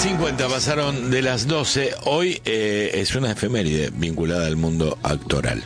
9:50 pasaron de las 12. Hoy es una efeméride vinculada al mundo actoral.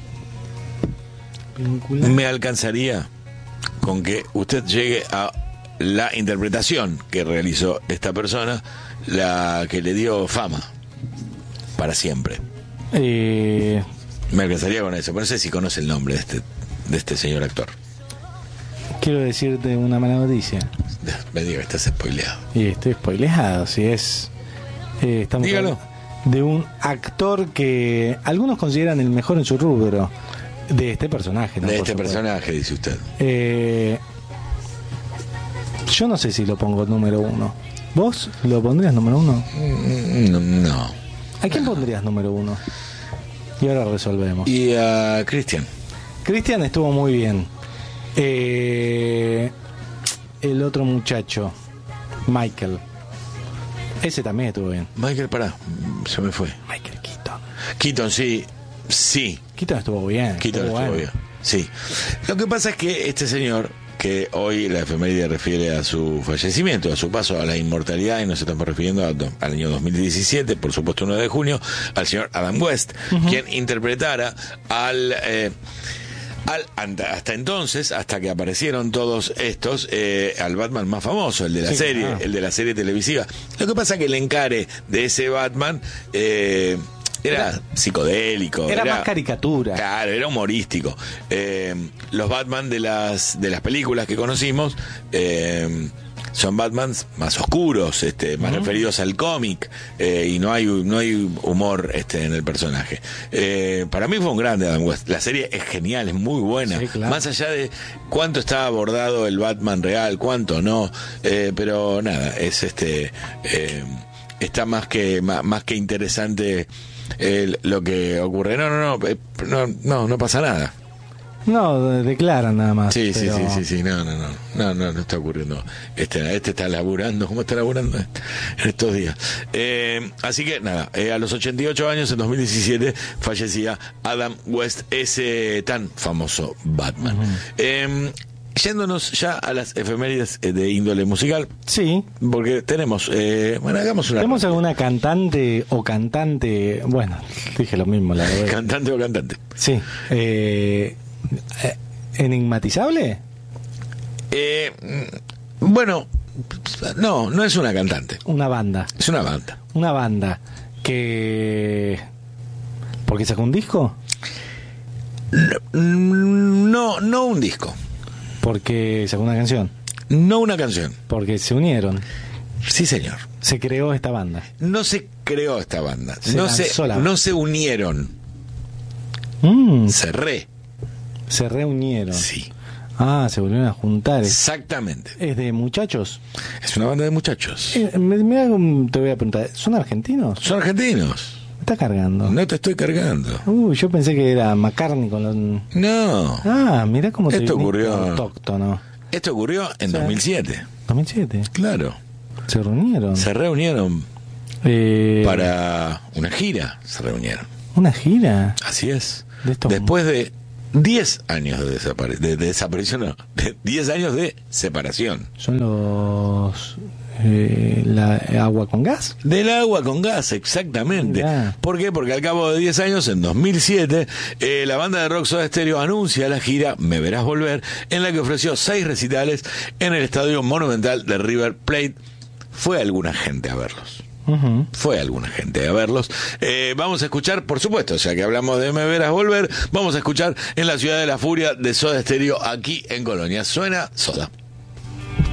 Me alcanzaría con que usted llegue a la interpretación que realizó esta persona, la que le dio fama para siempre. Me alcanzaría con eso. Pero no sé si conoce el nombre de este señor actor. Quiero decirte una mala noticia. Me diga que estás spoileado. Y estoy spoileado, si es... estamos Dígalo. De un actor que algunos consideran el mejor en su rubro. De este personaje, ¿no? De Por este supuesto. personaje, dice usted. Yo no sé si lo pongo número 1. ¿Vos lo pondrías número 1? No. ¿A quién pondrías número 1? Y ahora resolvemos. Y a Cristian. Cristian estuvo muy bien. El otro muchacho, Michael. Ese también estuvo bien. Michael, pará, se me fue. Michael Keaton. Keaton, sí. Keaton estuvo bien. Keaton estuvo bueno. bien. Sí. Lo que pasa es que este señor, que hoy la efeméride refiere a su fallecimiento, a su paso a la inmortalidad, y nos estamos refiriendo al año 2017, por supuesto 1 de junio, al señor Adam West, quien interpretara hasta entonces, hasta que aparecieron todos estos, al Batman más famoso, el de la serie, claro. El de la serie televisiva. Lo que pasa es que el encare de ese Batman era psicodélico, era más caricatura. Claro, era humorístico. Los Batman de las películas que conocimos son Batmans más oscuros, más referidos al cómic, y no hay humor en el personaje. Para mí fue un grande Adam West. La serie es genial, es muy buena. Sí, claro. Más allá de cuánto está abordado el Batman real, cuánto no, pero nada, es está más que interesante lo que ocurre. No pasa nada. No, declaran nada más. Sí, pero... sí. No está ocurriendo. Este está laburando. ¿Cómo está laburando en estos días? Así que nada, a los 88 años, en 2017, fallecía Adam West, ese tan famoso Batman. Yéndonos ya a las efemérides de índole musical. Sí. Porque tenemos, hagamos una... ¿Tenemos alguna cantante o cantante? Bueno, dije lo mismo, la verdad. ¿Cantante o cantante? Sí. ¿Enigmatizable? Bueno, no es una cantante. Una banda. Es una banda. Una banda que... ¿Porque sacó un disco? No un disco. Porque sacó una canción. No una canción. Porque se unieron. Sí, señor. Se creó esta banda. No se creó esta banda. No se unieron. Se reunieron. Sí. Se volvieron a juntar. Exactamente. ¿Es de muchachos? Es una banda de muchachos. Te voy a preguntar, ¿son argentinos? Son argentinos. ¿Me estás cargando? No te estoy cargando. Yo pensé que era McCartney con los... No. Mirá cómo esto ocurrió autóctono. Esto ocurrió en 2007. ¿2007? Claro. ¿Se reunieron? Se reunieron para una gira. Se reunieron. ¿Una gira? Así es. Después de 10 años de desaparición, no, de 10 años de separación. Son los... ¿la agua con gas? Del agua con gas, exactamente. Ya. ¿Por qué? Porque al cabo de 10 años, en 2007, la banda de rock Soda Stereo anuncia la gira Me Verás Volver, en la que ofreció 6 recitales en el Estadio Monumental de River Plate. Fue alguna gente a verlos. Vamos a escuchar, por supuesto, ya que hablamos de Me Verás Volver, vamos a escuchar En la Ciudad de la Furia de Soda Stereo aquí en Colonia. Suena Soda.